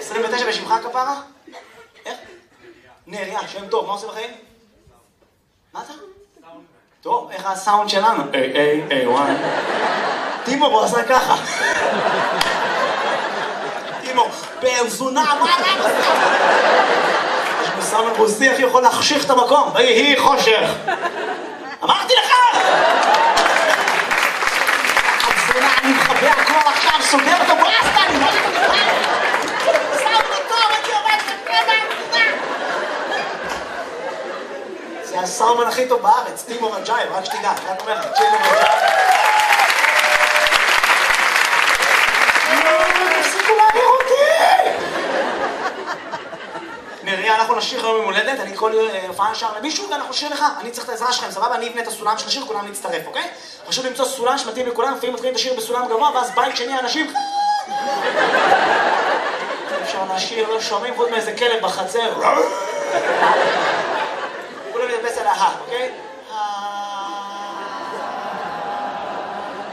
29 בשמך כפרה? איך? נריה, שם טוב, מה עושה בחיים? מה אתה? טוב, איך הסאונד שלנו? וואי. טימור, הוא עשה ככה. טימור, בזונה, מה אתה עושה? יש מסאמן רוסי, איך יכול להחשיך את המקום? היא חושך. אמרתי לך! בזונה, אני מחבא הכל עכשיו, סוגר אותו ברסטה, אני לא יודע. סאונד טוב, אני עובד בקרבה. זה הסאומן הכי טוב בארץ, טימור רג'ייב, רק שתדע, רק אומר לך, טימור רג'ייב. תפסיקו להעביר אותי! נריה, אנחנו נשיר היום ממולדת, אני כל הופעה נשאר למישהו ואנחנו נשיר לך, אני צריך את העזרה שלכם, סבבה? אני אבנה את הסולם של השיר, כולם להצטרף, אוקיי? חשוב למצוא סולם שמתאים לכולם, לפעמים מתחילים את השיר בסולם גבוה, ואז בית שני אנשים... אפשר לשיר, לא שומעים חוץ מאיזה כלב בחצר.